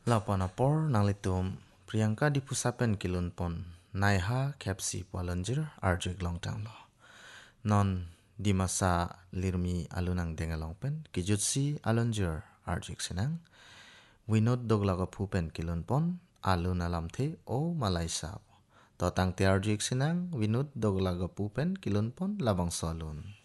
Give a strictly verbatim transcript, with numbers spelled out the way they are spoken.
Lapanapor nanglitum Priyanka di pusapen kilun pon naiha kepsi palanjir arjik longtang lo. Non di masa lirmi alunang dengalongpen kijutsi alunjir arjik senang. Winod doglaga pupen kilun pon alun alam the o malaisa. Totang te arjik senang winod doglaga pupen kilun pon labang salun.